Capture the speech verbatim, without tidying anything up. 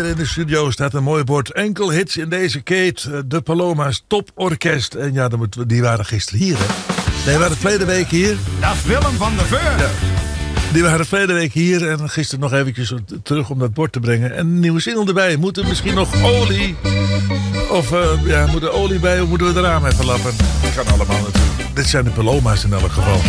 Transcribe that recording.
in de studio staat een mooi bord. Enkel hits in deze keet. De Paloma's Toporkest. En ja, die waren gisteren hier, hè? Nee, we waren verleden week hier. Dat is Willem van der Veur. Ja. Die waren verleden week hier en gisteren nog eventjes terug om dat bord te brengen. En een nieuwe single erbij. Moet er misschien nog olie... Of uh, ja, moet er olie bij of moeten we het raam even lappen? Dat kan allemaal natuurlijk. Dit zijn de Paloma's in elk geval.